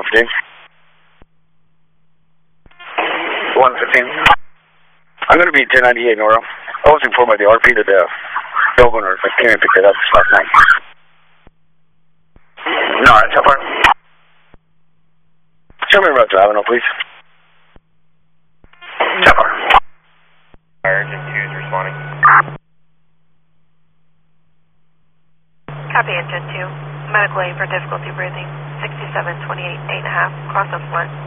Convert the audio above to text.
115. 115. I'm going to be 1098, Nora. I was informed by the RP that the governor came and picked it up last night. No, so far. Show me around to Avenue, please. So far. Engine 2 is responding. Copy, Engine 2. Medical aid for difficulty breathing. 6728, 8.5, cross of 1.